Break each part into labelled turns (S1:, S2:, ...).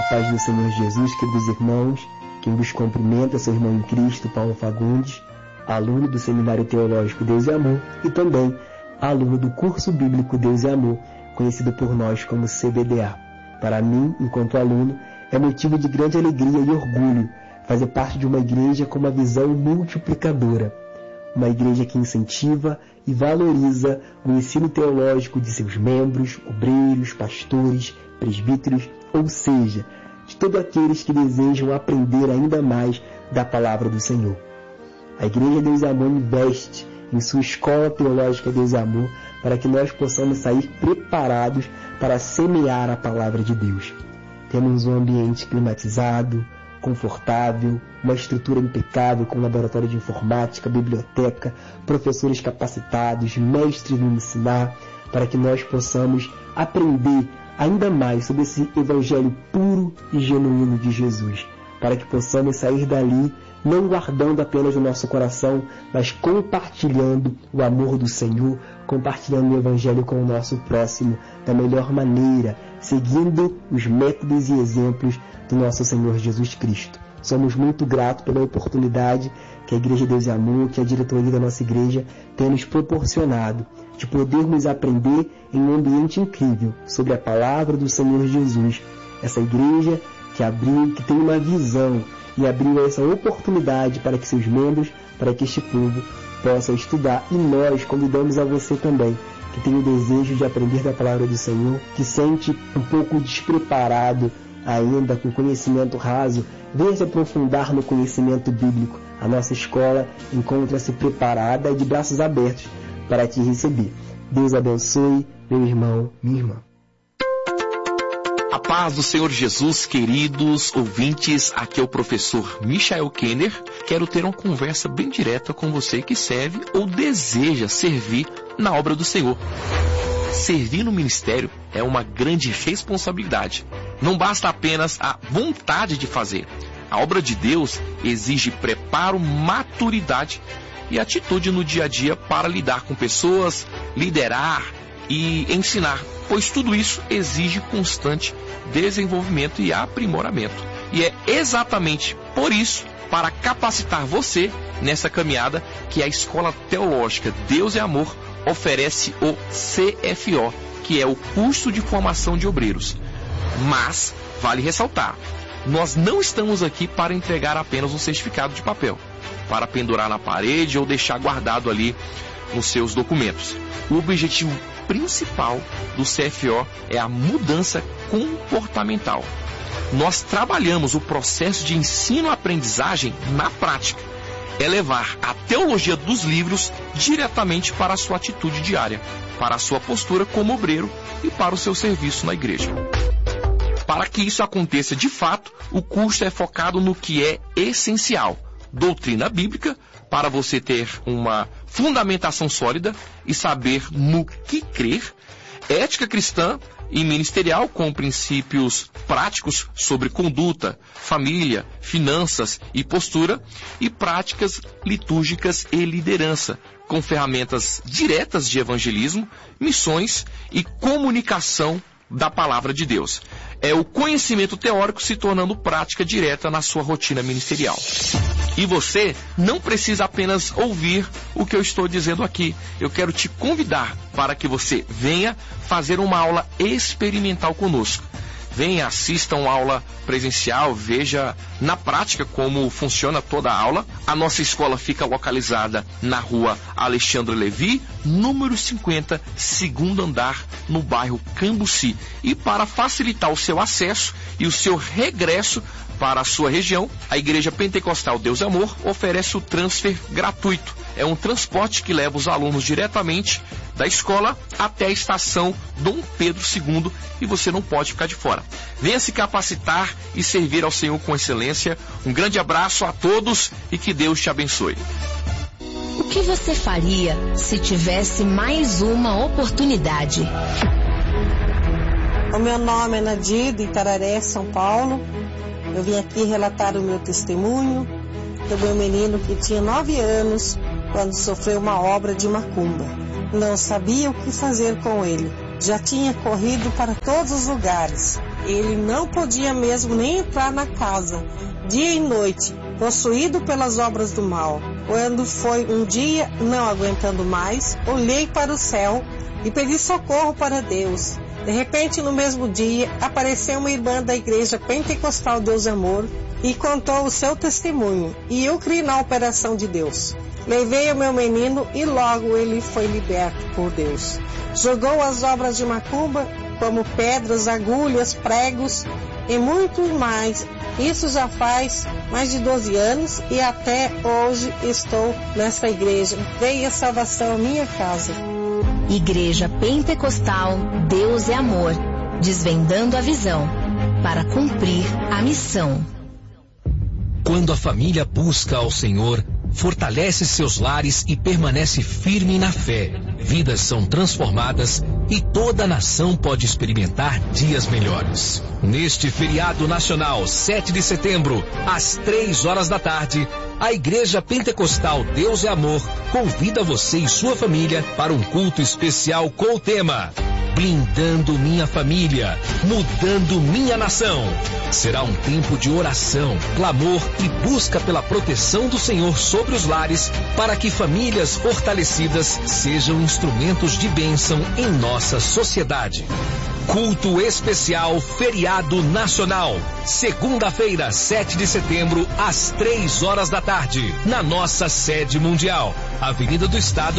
S1: paz do Senhor Jesus, queridos irmãos. Quem vos cumprimenta é seu irmão em Cristo, Paulo Fagundes, aluno do Seminário Teológico Deus e Amor e também aluno do curso bíblico Deus e Amor, conhecido por nós como CBDA. Para mim, enquanto aluno, é motivo de grande alegria e orgulho fazer parte de uma igreja com uma visão multiplicadora. Uma igreja que incentiva e valoriza o ensino teológico de seus membros, obreiros, pastores, presbíteros, ou seja, de todos aqueles que desejam aprender ainda mais da palavra do Senhor. A Igreja Deus e Amor investe em sua escola teológica Deus e Amor para que nós possamos sair preparados para semear a palavra de Deus. Temos um ambiente climatizado, confortável, uma estrutura impecável com laboratório de informática, biblioteca, professores capacitados, mestres no ensinar, para que nós possamos aprender ainda mais sobre esse evangelho puro e genuíno de Jesus, para que possamos sair dali não guardando apenas no nosso coração, mas compartilhando o amor do Senhor, compartilhando o evangelho com o nosso próximo da melhor maneira, seguindo os métodos e exemplos do nosso Senhor Jesus Cristo. Somos muito gratos pela oportunidade que a Igreja Deus e Amor, que a diretoria da nossa igreja tem nos proporcionado de podermos aprender em um ambiente incrível sobre a palavra do Senhor Jesus. Essa igreja que tem uma visão e abriu essa oportunidade para que seus membros, para que este povo possa estudar. E nós convidamos a você também, que tem o desejo de aprender da palavra do Senhor, que sente um pouco despreparado ainda, com conhecimento raso, venha se aprofundar no conhecimento bíblico. A nossa escola encontra-se preparada e de braços abertos para te receber. Deus abençoe, meu irmão, minha irmã.
S2: A paz do Senhor Jesus, queridos ouvintes, aqui é o professor Michael Kenner. Quero ter uma conversa bem direta com você que serve ou deseja servir na obra do Senhor. Servir no ministério é uma grande responsabilidade. Não basta apenas a vontade de fazer. A obra de Deus exige preparo, maturidade e atitude no dia a dia para lidar com pessoas, liderar e ensinar, pois tudo isso exige constante desenvolvimento e aprimoramento. E é exatamente por isso, para capacitar você nessa caminhada, que a Escola Teológica Deus e Amor oferece o CFO, que é o curso de formação de obreiros. Mas, vale ressaltar, nós não estamos aqui para entregar apenas um certificado de papel, para pendurar na parede ou deixar guardado ali nos seus documentos. O objetivo principal do CFO é a mudança comportamental. Nós trabalhamos o processo de ensino-aprendizagem na prática. É levar a teologia dos livros diretamente para a sua atitude diária, para a sua postura como obreiro e para o seu serviço na igreja. Para que isso aconteça de fato, o curso é focado no que é essencial: doutrina bíblica, para você ter uma fundamentação sólida e saber no que crer, ética cristã e ministerial com princípios práticos sobre conduta, família, finanças e postura, e práticas litúrgicas e liderança, com ferramentas diretas de evangelismo, missões e comunicação da palavra de Deus. É o conhecimento teórico se tornando prática direta na sua rotina ministerial. E você não precisa apenas ouvir o que eu estou dizendo aqui. Eu quero te convidar para que você venha fazer uma aula experimental conosco. Venha, assista uma aula presencial, veja na prática como funciona toda a aula. A nossa escola fica localizada na rua Alexandre Levi, número 50, segundo andar, no bairro Cambuci. E para facilitar o seu acesso e o seu regresso para a sua região, a Igreja Pentecostal Deus e Amor oferece o transfer gratuito. É um transporte que leva os alunos diretamente da escola até a estação Dom Pedro II, e você não pode ficar de fora. Venha se capacitar e servir ao Senhor com excelência. Um grande abraço a todos e que Deus te abençoe.
S3: O que você faria se tivesse mais uma oportunidade?
S4: O meu nome é Nadir, de Itararé, São Paulo. Eu vim aqui relatar o meu testemunho do meu menino que tinha 9 anos quando sofreu uma obra de macumba. Não sabia o que fazer com ele. Já tinha corrido para todos os lugares. ele não podia mesmo nem entrar na casa, dia e noite, possuído pelas obras do mal. Quando foi um dia, não aguentando mais, olhei para o céu e pedi socorro para Deus. De repente, no mesmo dia, apareceu uma irmã da igreja pentecostal Deus é Amor e contou o seu testemunho, e eu criei na operação de Deus. Levei o meu menino e logo ele foi liberto por Deus. Jogou as obras de macumba, como pedras, agulhas, pregos e muito mais. Isso já faz mais de 12 anos e até hoje estou nessa igreja. Veio a salvação à minha casa.
S3: Igreja Pentecostal Deus é Amor, desvendando a visão para cumprir a missão.
S5: Quando a família busca ao Senhor, fortalece seus lares e permanece firme na fé, vidas são transformadas e toda a nação pode experimentar dias melhores. Neste feriado nacional, 7 de setembro, às 3 da tarde, a Igreja Pentecostal Deus é Amor convida você e sua família para um culto especial com o tema Blindando Minha Família, Mudando Minha Nação. Será um tempo de oração, clamor e busca pela proteção do Senhor sobre os lares, para que famílias fortalecidas sejam instrumentos de bênção em nossa sociedade. Culto especial feriado nacional, segunda-feira, 7 de setembro, às 3 da tarde, na nossa sede mundial, Avenida do Estado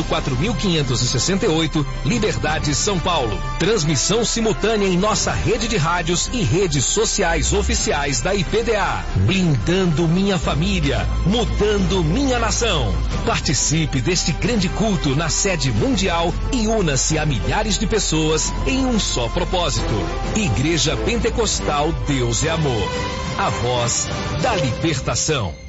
S5: 4568, Liberdade, São Paulo. Transmissão simultânea em nossa rede de rádios e redes sociais oficiais da IPDA. Blindando minha família, mudando minha nação. Participe deste grande culto na sede mundial e una-se a milhares de pessoas em um só propósito. Igreja Pentecostal Deus é Amor, a voz da libertação.